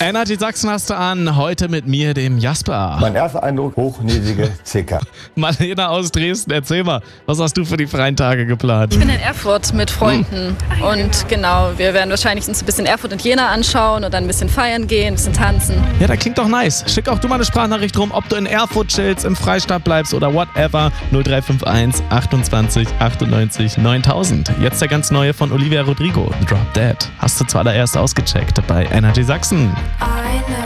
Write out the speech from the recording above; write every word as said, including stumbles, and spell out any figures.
Energy Sachsen hast du an, heute mit mir, dem Jasper. Mein erster Eindruck, hochnäsige Zicker. Marlena aus Dresden, erzähl mal, was hast du für die freien Tage geplant? Ich bin in Erfurt mit Freunden hm. und genau, wir werden wahrscheinlich uns ein bisschen Erfurt und Jena anschauen und dann ein bisschen feiern gehen, ein bisschen tanzen. Ja, das klingt doch nice. Schick auch du mal eine Sprachnachricht rum, ob du in Erfurt chillst, im Freistaat bleibst oder whatever. null drei fünf eins achtundzwanzig achtundneunzig neuntausend. Jetzt der ganz neue von Olivia Rodrigo, Drop Dead. Hast du zuallererst ausgecheckt bei Energy Sachsen.